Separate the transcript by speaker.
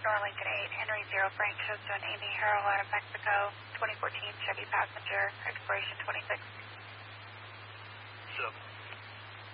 Speaker 1: Lincoln 8, Henry 0, Frank shows to an Amy Harrell out of Mexico, 2014 Chevy passenger, expiration 26.
Speaker 2: What's up?